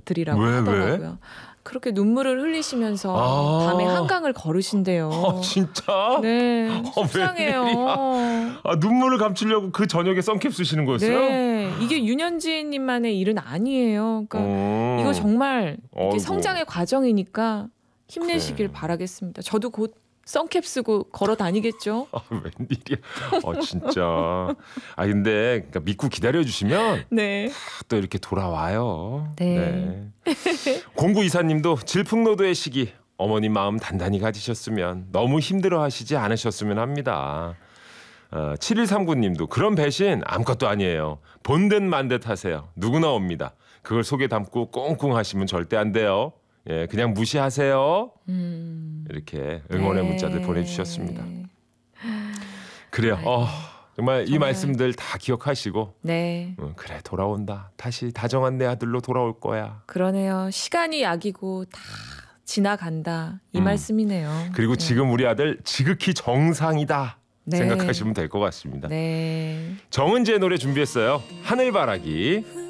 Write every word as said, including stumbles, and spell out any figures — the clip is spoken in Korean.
드리라고 왜, 하더라고요. 왜? 그렇게 눈물을 흘리시면서 아. 밤에 한강을 걸으신대요. 아, 진짜? 네, 어, 속상해요. 웬일이야. 아, 눈물을 감추려고 그 저녁에 선캡 쓰시는 거였어요? 네, 이게 윤현진님만의 일은 아니에요. 그러니까 음. 이거 정말 이렇게 어이구. 성장의 과정이니까 힘내시길 그래. 바라겠습니다. 저도 곧 선캡 쓰고 걸어 다니겠죠. 아, 웬일이야. 어, 진짜. 아, 근데 그러니까 믿고 기다려주시면 네. 또 이렇게 돌아와요. 네. 공구이사님도 질풍노도의 시기 어머님 마음 단단히 가지셨으면 너무 힘들어하시지 않으셨으면 합니다. 어, 칠일삼구님도 그런 배신 아무것도 아니에요. 본듯 만듯 하세요. 누구나 옵니다. 그걸 속에 담고 꽁꽁 하시면 절대 안 돼요. 예, 그냥 무시하세요. 음. 이렇게 응원의 네. 문자들 보내주셨습니다. 그래요. 어, 정말 이 정말. 말씀들 다 기억하시고 네. 어, 그래 돌아온다. 다시 다정한 내 아들로 돌아올 거야. 그러네요. 시간이 약이고 다 지나간다. 이 음. 말씀이네요. 그리고 네. 지금 우리 아들 지극히 정상이다 네. 생각하시면 될 것 같습니다. 네. 정은지의 노래 준비했어요. 하늘바라기.